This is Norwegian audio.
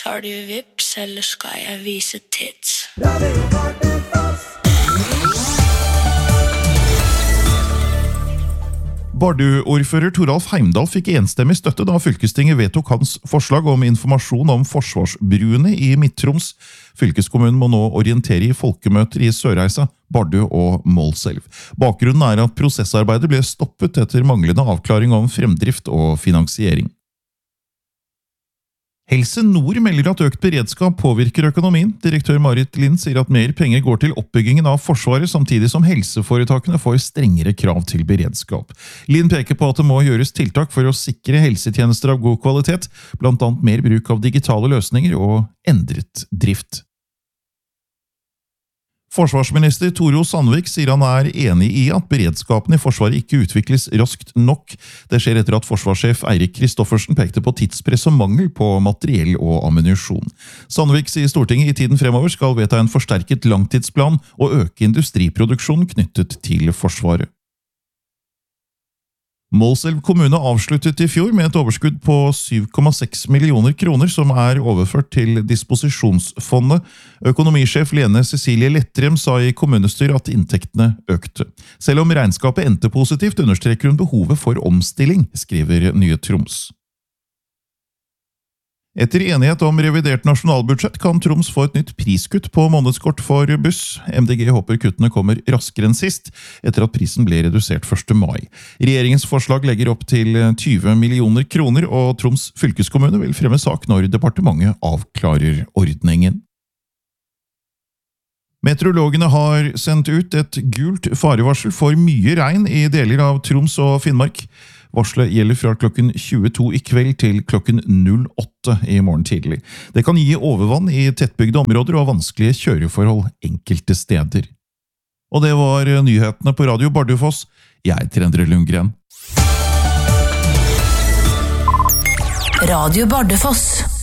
Tar du vips, eller skal jeg vise tits? Bardu-ordfører Toralf Heimdal fikk enstemmig støtte da fylkestinget vedtok hans forslag om informasjon om forsvarsbruene i Midt-Troms. Fylkeskommune må nå orientere i folkemøter i Sørreisa, Bardu og Målselv. Bakgrunnen er at prosessarbeidet ble stoppet etter manglende avklaring om fremdrift og finansiering. Helse Nord melder at økt beredskap påvirker økonomien. Direktør Marit Lind sier at mer penger går til oppbyggingen av forsvaret, samtidig som helseforetakene får strengere krav til beredskap. Lind peker på at det må gjøres tiltak for å sikre helsetjenester av god kvalitet, blant annet mer bruk av digitale løsninger og endret drift. Forsvarsminister Tore O. Sandvik sier han er enig i at beredskapen i Forsvaret ikke utvikles raskt nok. Det skjer etter at forsvarssjef Eirik Kristoffersen pekte på tidspress og mangel på materiell og ammunisjon. Sandvik sier Stortinget i tiden fremover skal vedta en forsterket langtidsplan og øke industriproduksjonen knyttet til Forsvaret. Målselv kommune avsluttet i fjor med et overskudd på 7,6 millioner kroner som er overført til disposisjonsfondet. Økonomisjef Lene Cecilie Lettrem sa i kommunestyret at inntektene økte. Selv om regnskapet endte positivt, understreker hun behovet for omstilling, skriver Nye Troms. Etter enighet om revidert nasjonalbudsjett kan Troms få et nytt priskutt på månedskort for buss. MDG håper kuttene kommer raskere enn sist, etter at prisen ble redusert 1. mai. Regjeringens forslag legger opp til 20 millioner kroner, og Troms fylkeskommune vil fremme sak når departementet avklarer ordningen. Meteorologene har sendt ut et gult farevarsel for mye regn i deler av Troms og Finnmark. Varselet gjelder fra klokken 22 i kveld til klokken 08 i morgen tidlig. Det kan gi overvann i tettbygde områder og vanskelige kjøreforhold enkelte steder. Og det var nyhetene på Radio Bardufoss. Jeg heter Endre Lundgren. Radio Bardufoss.